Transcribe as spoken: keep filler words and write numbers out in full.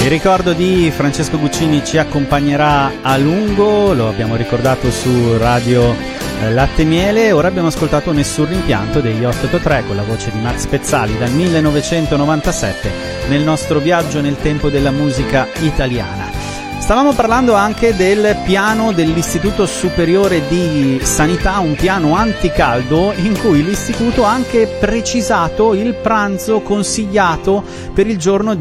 Il ricordo di Francesco Guccini ci accompagnerà a lungo, lo abbiamo ricordato su Radio eh, Latte e Miele. Ora abbiamo ascoltato Nessun rimpianto degli otto otto tre con la voce di Max Pezzali dal millenovecentonovantasette nel nostro viaggio nel tempo della musica italiana. Stavamo parlando anche del piano dell'Istituto Superiore di Sanità, un piano anticaldo in cui l'istituto ha anche precisato il pranzo consigliato per il giorno